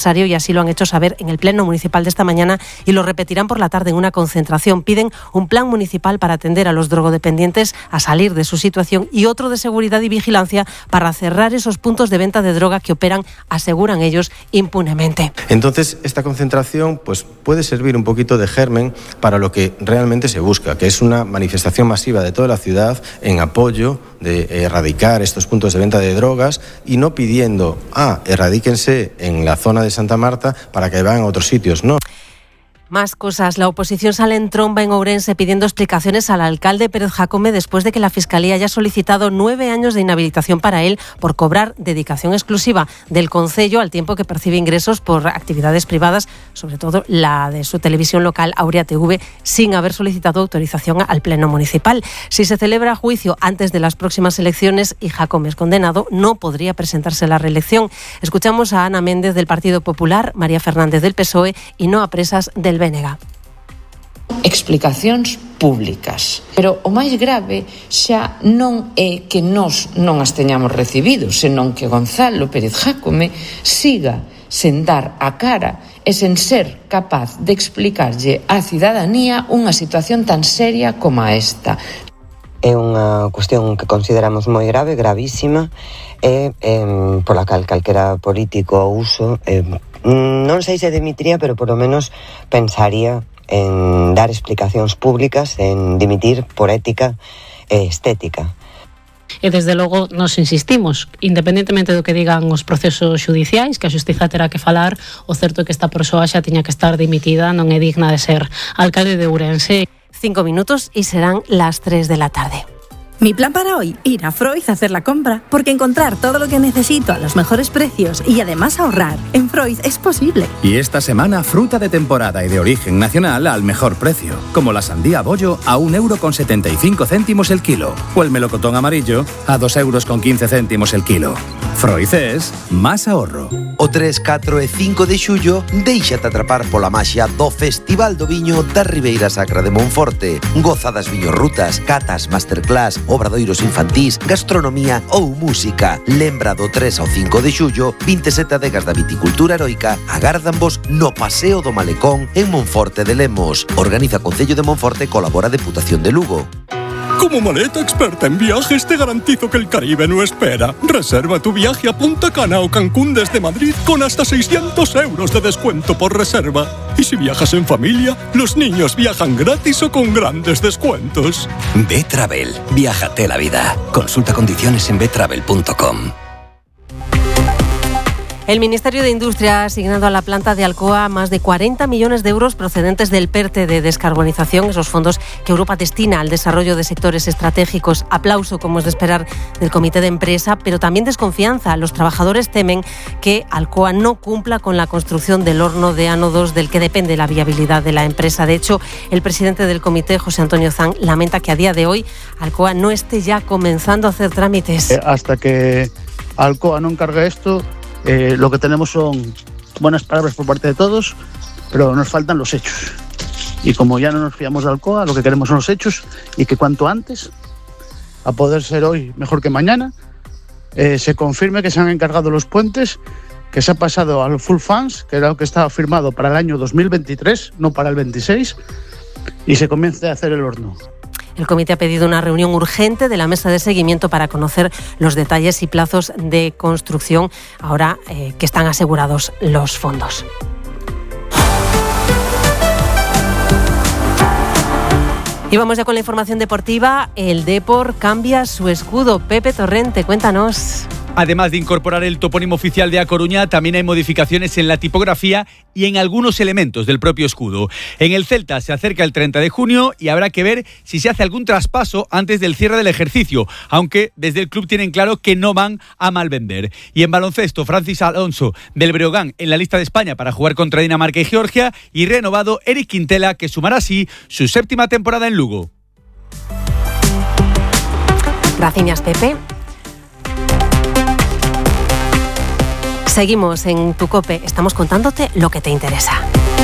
necesario y así lo han hecho saber en el Pleno Municipal de esta mañana y lo repetirán por la tarde en una concentración. Piden un plan municipal para atender a los drogodependientes a salir de su situación y otro de seguridad y vigilancia para cerrar esos puntos de venta de droga que operan, aseguran ellos, impunemente. Entonces, esta concentración pues, puede servir un poquito de germen para lo que realmente se busca, que es una manifestación masiva de toda la ciudad en apoyo de erradicar estos puntos de venta de drogas y no pidiendo, erradíquense en la zona de Santa Marta para que vayan a otros sitios, no. Más cosas. La oposición sale en tromba en Ourense pidiendo explicaciones al alcalde Pérez Jácome después de que la Fiscalía haya solicitado 9 años de inhabilitación para él por cobrar dedicación exclusiva del concello al tiempo que percibe ingresos por actividades privadas, sobre todo la de su televisión local Aurea TV, sin haber solicitado autorización al Pleno Municipal. Si se celebra juicio antes de las próximas elecciones y Jácome es condenado, no podría presentarse a la reelección. Escuchamos a Ana Méndez del Partido Popular, María Fernández del PSOE y Noa Presas del Bénega. Explicacións públicas. Pero o máis grave xa non é que nós non as teñamos recibido, senón que Gonzalo Pérez Jácome siga sen dar a cara e sen ser capaz de explicarlle á cidadanía unha situación tan seria como esta. É unha cuestión que consideramos moi grave, gravísima, e pola cal calquera político ou uso non sei se dimitiría, pero por lo menos pensaría en dar explicacións públicas, en dimitir por ética e estética. E desde logo nos insistimos, independentemente do que digan os procesos xudiciais, que a xustiza terá que falar, o certo é que esta persoa xa tiña que estar dimitida, non é digna de ser alcalde de Ourense. 5 minutos y serán las 3 de la tarde. Mi plan para hoy, ir a Froiz a hacer la compra, porque encontrar todo lo que necesito a los mejores precios y además ahorrar en Froiz es posible. Y esta semana, fruta de temporada y de origen nacional al mejor precio, como la sandía bollo a 1,75 € el kilo, o el melocotón amarillo a 2,15 € el kilo. Froiz es más ahorro. O 3, 4 e 5 de xullo, déixate atrapar pola maxia do Festival do Viño da Ribeira Sacra de Monforte. Goza das viñorrutas, catas, masterclass, obradoiros infantís, gastronomía ou música. Lembra do 3 ao 5 de xullo, 27 adegas da viticultura heroica agárdanvos no Paseo do Malecón en Monforte de Lemos. Organiza Concello de Monforte, colabora Deputación de Lugo. Como maleta experta en viajes te garantizo que el Caribe no espera. Reserva tu viaje a Punta Cana o Cancún desde Madrid con hasta 600 € de descuento por reserva. Y si viajas en familia, los niños viajan gratis o con grandes descuentos. Betravel. Viájate la vida. Consulta condiciones en betravel.com. El Ministerio de Industria ha asignado a la planta de Alcoa más de 40 millones de euros procedentes del PERTE de descarbonización, esos fondos que Europa destina al desarrollo de sectores estratégicos. Aplauso, como es de esperar, del comité de empresa, pero también desconfianza. Los trabajadores temen que Alcoa no cumpla con la construcción del horno de ánodos del que depende la viabilidad de la empresa. De hecho, el presidente del comité, José Antonio Zan, lamenta que a día de hoy Alcoa no esté ya comenzando a hacer trámites. Hasta que Alcoa no encargue esto, lo que tenemos son buenas palabras por parte de todos, pero nos faltan los hechos. Y como ya no nos fiamos de Alcoa, lo que queremos son los hechos y que cuanto antes, a poder ser hoy mejor que mañana, se confirme que se han encargado los puentes, que se ha pasado al full funds, que era lo que estaba firmado para el año 2023, no para el 26, y se comience a hacer el horno. El comité ha pedido una reunión urgente de la mesa de seguimiento para conocer los detalles y plazos de construcción ahora que están asegurados los fondos. Y vamos ya con la información deportiva. El Depor cambia su escudo. Pepe Torrente, cuéntanos. Además de incorporar el topónimo oficial de A Coruña, también hay modificaciones en la tipografía y en algunos elementos del propio escudo. En el Celta se acerca el 30 de junio y habrá que ver si se hace algún traspaso antes del cierre del ejercicio, aunque desde el club tienen claro que no van a malvender. Y en baloncesto, Francis Alonso del Breogán en la lista de España para jugar contra Dinamarca y Georgia, y renovado Eric Quintela, que sumará así su 7ª temporada en Lugo. Gracias, Pepe. Seguimos en Tu COPE, estamos contándote lo que te interesa.